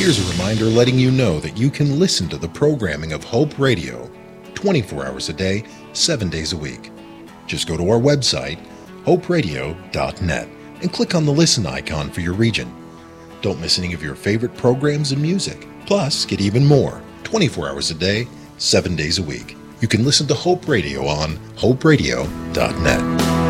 Here's a reminder letting you know that you can listen to the programming of Hope Radio 24 hours a day, 7 days a week. Just go to our website, hoperadio.net, and click on the listen icon for your region. Don't miss any of your favorite programs and music. Plus, get even more 24 hours a day, 7 days a week. You can listen to Hope Radio on hoperadio.net.